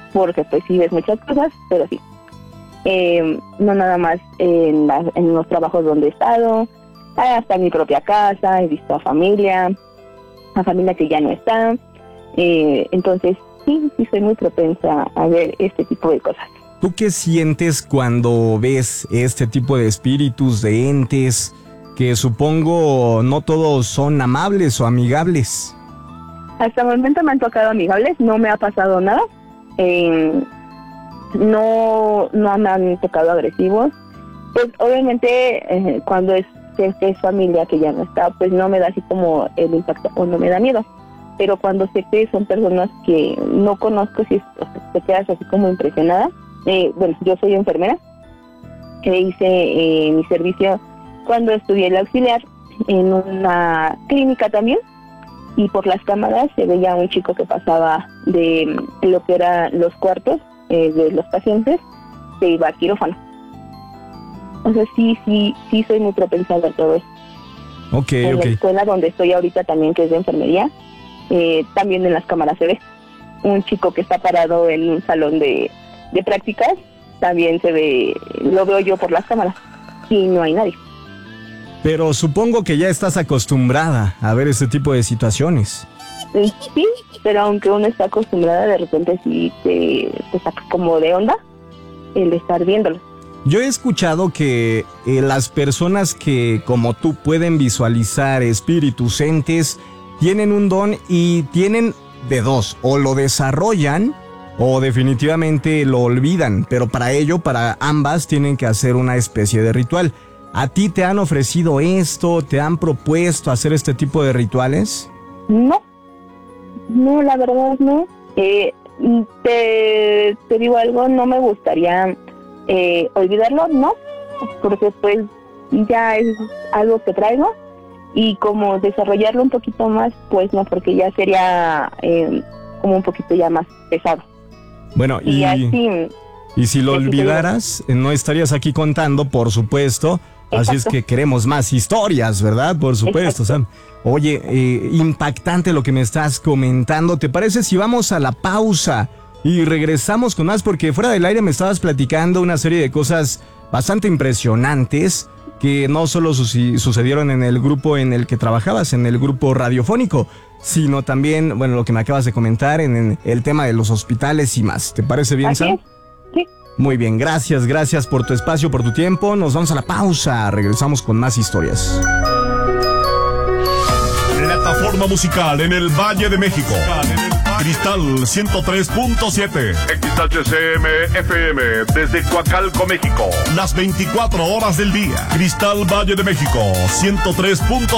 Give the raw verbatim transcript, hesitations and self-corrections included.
porque pues sí ves muchas cosas, pero sí. Eh, no nada más en, la, en los trabajos donde he estado, hasta en mi propia casa, he visto a familia, a familia que ya no está, eh, entonces sí, sí soy muy propensa a ver este tipo de cosas. ¿Tú qué sientes cuando ves este tipo de espíritus, de entes, que supongo no todos son amables o amigables? Hasta el momento me han tocado amigables, no me ha pasado nada, eh, no, no me han tocado agresivos. Pues obviamente eh, cuando es, es, es familia que ya no está, pues no me da así como el impacto o no me da miedo. Pero cuando sé que son personas que no conozco, si te quedas así como impresionada. Eh, bueno, yo soy enfermera, que hice eh, mi servicio cuando estudié el auxiliar en una clínica también, y por las cámaras se veía un chico que pasaba de lo que eran los cuartos eh, de los pacientes, se iba a quirófano. O sea, sí, sí, sí soy muy propensa a ver todo eso. Ok, en ok. la escuela donde estoy ahorita también, que es de enfermería, eh, también en las cámaras se ve un chico que está parado en un salón de, de prácticas, también se ve, lo veo yo por las cámaras, y no hay nadie. Pero supongo que ya estás acostumbrada a ver ese tipo de situaciones. Sí, pero aunque uno está acostumbrada, de repente sí te, te saca como de onda el estar viéndolo. Yo he escuchado que eh, las personas que, como tú, pueden visualizar espíritus, entes, tienen un don y tienen de dos, o lo desarrollan o definitivamente lo olvidan, pero para ello, para ambas, tienen que hacer una especie de ritual. ¿A ti te han ofrecido esto? ¿Te han propuesto hacer este tipo de rituales? No, no, la verdad no. Eh, te, te digo algo, no me gustaría eh, olvidarlo, no, porque pues ya es algo que traigo, y como desarrollarlo un poquito más, pues no, porque ya sería eh, como un poquito ya más pesado. Bueno, y, y, así, y si lo así olvidaras, no estarías aquí contando, por supuesto. Así es que queremos más historias, ¿verdad? Por supuesto, Sam. Oye, eh, impactante lo que me estás comentando. ¿Te parece si vamos a la pausa y regresamos con más? Porque fuera del aire me estabas platicando una serie de cosas bastante impresionantes que no solo su- sucedieron en el grupo en el que trabajabas, en el grupo radiofónico, sino también, bueno, lo que me acabas de comentar en, en el tema de los hospitales y más. ¿Te parece bien, Sam? Sí. Muy bien, gracias, gracias por tu espacio, por tu tiempo. Nos vamos a la pausa, regresamos con más historias. Plataforma musical en el Valle de México. Cristal ciento tres punto siete. X H C M F M desde Coacalco, México. Las veinticuatro horas del día. Cristal Valle de México ciento tres punto